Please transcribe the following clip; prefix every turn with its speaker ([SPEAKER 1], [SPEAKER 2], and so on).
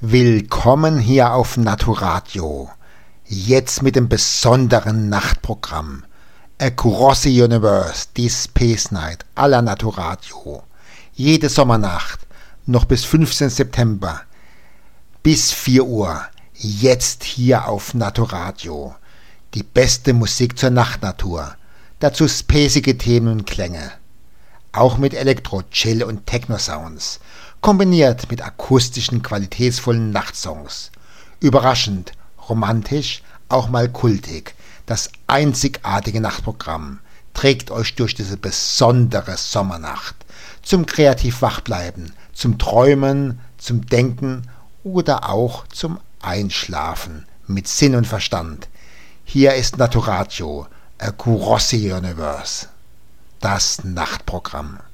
[SPEAKER 1] Willkommen hier auf Naturadio. Jetzt mit dem besonderen Nachtprogramm. Across the Universe, die Space Night aller Naturadio. Jede Sommernacht, noch bis 15. September, bis 4 Uhr. Jetzt hier auf Naturadio. Die beste Musik zur Nachtnatur. Dazu spacige Themen und Klänge. Auch mit Elektro-, Chill- und Techno-Sounds. Kombiniert mit akustischen, qualitätsvollen Nachtsongs. Überraschend, romantisch, auch mal kultig. Das einzigartige Nachtprogramm trägt euch durch diese besondere Sommernacht. Zum kreativ Wachbleiben, zum Träumen, zum Denken oder auch zum Einschlafen mit Sinn und Verstand. Hier ist Naturadio, Across the Universe, das Nachtprogramm.